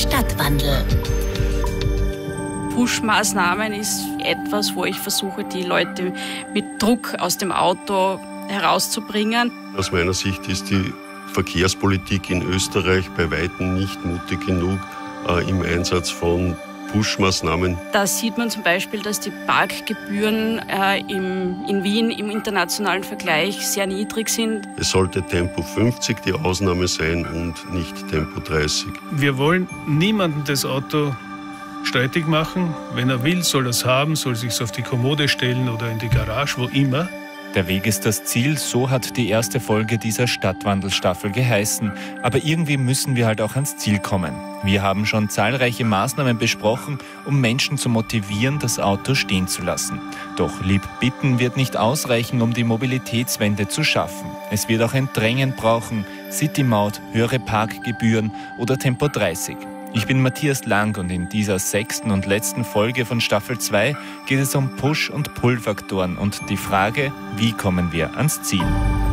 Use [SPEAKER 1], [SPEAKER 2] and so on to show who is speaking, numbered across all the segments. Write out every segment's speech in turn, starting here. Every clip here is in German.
[SPEAKER 1] Stadtwandel.
[SPEAKER 2] Push-Maßnahmen ist etwas, wo ich versuche, die Leute mit Druck aus dem Auto herauszubringen.
[SPEAKER 3] Aus meiner Sicht ist die Verkehrspolitik in Österreich bei weitem nicht mutig genug im Einsatz von Push-Maßnahmen.
[SPEAKER 2] Da sieht man zum Beispiel, dass die Parkgebühren in Wien im internationalen Vergleich sehr niedrig sind.
[SPEAKER 3] Es sollte Tempo 50 die Ausnahme sein und nicht Tempo 30.
[SPEAKER 4] Wir wollen niemandem das Auto streitig machen. Wenn er will, soll er es haben, soll sich auf die Kommode stellen oder in die Garage, wo immer.
[SPEAKER 5] Der Weg ist das Ziel, so hat die erste Folge dieser Stadtwandelstaffel geheißen. Aber irgendwie müssen wir halt auch ans Ziel kommen. Wir haben schon zahlreiche Maßnahmen besprochen, um Menschen zu motivieren, das Auto stehen zu lassen. Doch lieb bitten wird nicht ausreichen, um die Mobilitätswende zu schaffen. Es wird auch ein Drängen brauchen, City-Maut, höhere Parkgebühren oder Tempo 30. Ich bin Matthias Lang und in dieser 6. und letzten Folge von Staffel 2 geht es um Push- und Pull-Faktoren und die Frage, wie kommen wir ans Ziel?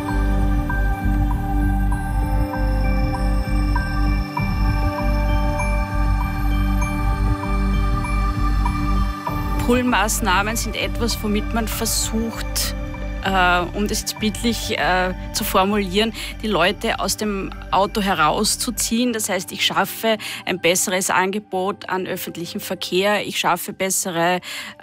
[SPEAKER 2] Pull-Maßnahmen sind etwas, womit man versucht, um das jetzt bildlich zu formulieren, die Leute aus dem Auto herauszuziehen. Das heißt, ich schaffe ein besseres Angebot an öffentlichem Verkehr, ich schaffe bessere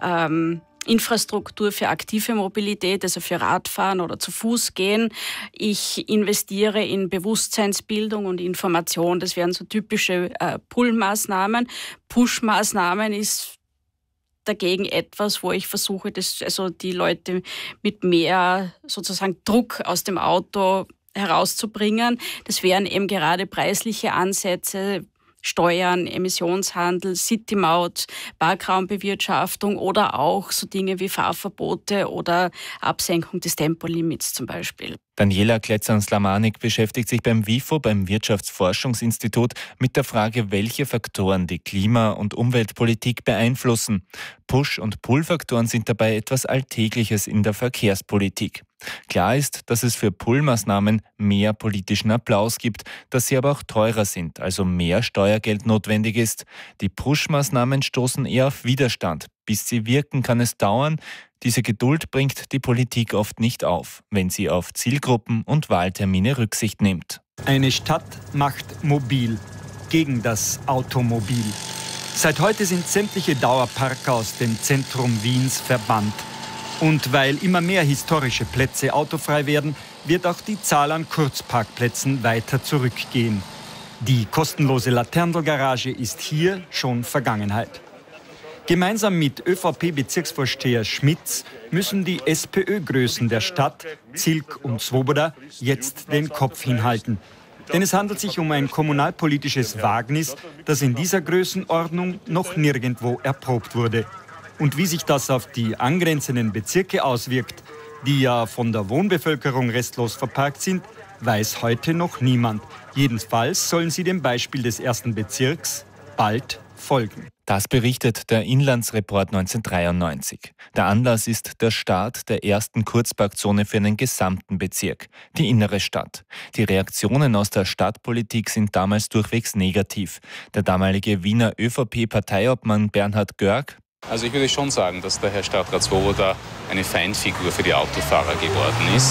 [SPEAKER 2] Infrastruktur für aktive Mobilität, also für Radfahren oder zu Fuß gehen. Ich investiere in Bewusstseinsbildung und Information. Das wären so typische Pull-Maßnahmen. Push-Maßnahmen ist dagegen etwas, wo ich versuche, die Leute mit mehr sozusagen Druck aus dem Auto herauszubringen. Das wären eben gerade preisliche Ansätze, Steuern, Emissionshandel, City-Maut, Parkraumbewirtschaftung oder auch so Dinge wie Fahrverbote oder Absenkung des Tempolimits zum Beispiel.
[SPEAKER 5] Daniela Kletzan-Slamanik beschäftigt sich beim WIFO, beim Wirtschaftsforschungsinstitut, mit der Frage, welche Faktoren die Klima- und Umweltpolitik beeinflussen. Push- und Pull-Faktoren sind dabei etwas Alltägliches in der Verkehrspolitik. Klar ist, dass es für Pull-Maßnahmen mehr politischen Applaus gibt, dass sie aber auch teurer sind, also mehr Steuergeld notwendig ist. Die Push-Maßnahmen stoßen eher auf Widerstand. Bis sie wirken, kann es dauern. Diese Geduld bringt die Politik oft nicht auf, wenn sie auf Zielgruppen und Wahltermine Rücksicht nimmt.
[SPEAKER 6] Eine Stadt macht mobil, gegen das Automobil. Seit heute sind sämtliche Dauerparker aus dem Zentrum Wiens verbannt. Und weil immer mehr historische Plätze autofrei werden, wird auch die Zahl an Kurzparkplätzen weiter zurückgehen. Die kostenlose Laterndelgarage ist hier schon Vergangenheit. Gemeinsam mit ÖVP-Bezirksvorsteher Schmitz müssen die SPÖ-Größen der Stadt, Zilk und Swoboda, jetzt den Kopf hinhalten. Denn es handelt sich um ein kommunalpolitisches Wagnis, das in dieser Größenordnung noch nirgendwo erprobt wurde. Und wie sich das auf die angrenzenden Bezirke auswirkt, die ja von der Wohnbevölkerung restlos verparkt sind, weiß heute noch niemand. Jedenfalls sollen sie dem Beispiel des 1. Bezirks bald folgen.
[SPEAKER 5] Das berichtet der Inlandsreport 1993. Der Anlass ist der Start der ersten Kurzparkzone für einen gesamten Bezirk, die innere Stadt. Die Reaktionen aus der Stadtpolitik sind damals durchwegs negativ. Der damalige Wiener ÖVP-Parteiobmann Bernhard Görg:
[SPEAKER 7] Also ich würde schon sagen, dass der Herr Stadtrat Swoboda eine Feinfigur für die Autofahrer geworden ist.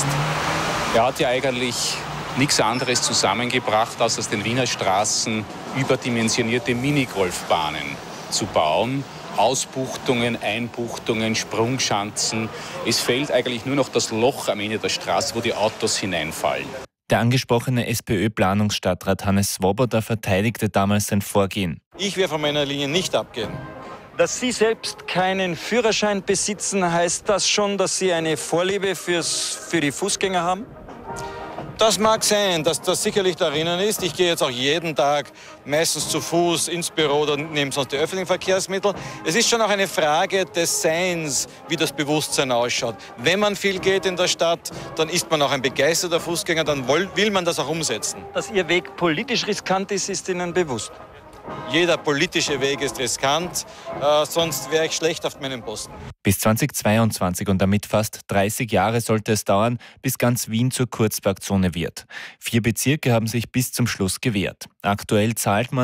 [SPEAKER 7] Er hat ja eigentlich nichts anderes zusammengebracht, als aus den Wiener Straßen überdimensionierte Minigolfbahnen zu bauen. Ausbuchtungen, Einbuchtungen, Sprungschanzen. Es fehlt eigentlich nur noch das Loch am Ende der Straße, wo die Autos hineinfallen.
[SPEAKER 5] Der angesprochene SPÖ-Planungsstadtrat Hannes Swoboda verteidigte damals sein Vorgehen.
[SPEAKER 8] Ich werde von meiner Linie nicht abgehen.
[SPEAKER 6] Dass Sie selbst keinen Führerschein besitzen, heißt das schon, dass Sie eine Vorliebe für die Fußgänger haben?
[SPEAKER 8] Das mag sein, dass das sicherlich darin ist. Ich gehe jetzt auch jeden Tag meistens zu Fuß ins Büro oder nehme sonst die öffentlichen Verkehrsmittel. Es ist schon auch eine Frage des Seins, wie das Bewusstsein ausschaut. Wenn man viel geht in der Stadt, dann ist man auch ein begeisterter Fußgänger, dann will man das auch umsetzen.
[SPEAKER 6] Dass Ihr Weg politisch riskant ist, ist Ihnen bewusst?
[SPEAKER 8] Jeder politische Weg ist riskant, sonst wäre ich schlecht auf meinem Posten.
[SPEAKER 5] Bis 2022 und damit fast 30 Jahre sollte es dauern, bis ganz Wien zur Kurzparkzone wird. 4 Bezirke haben sich bis zum Schluss gewehrt. Aktuell zahlt man